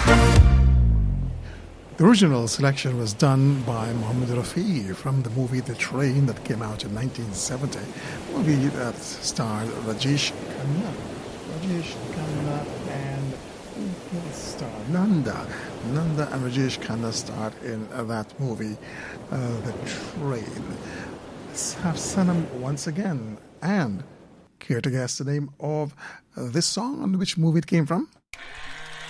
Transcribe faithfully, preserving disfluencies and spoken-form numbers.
The original selection was done by Mohammed Rafi from the movie The Train that came out in nineteen seventy, a movie that starred Rajesh Khanna. Rajesh Khanna and who else starred? Nanda. Nanda and Rajesh Khanna starred in uh, that movie, uh, The Train. Let's have Sanam once again. And care to guess the name of uh, this song and which movie it came from?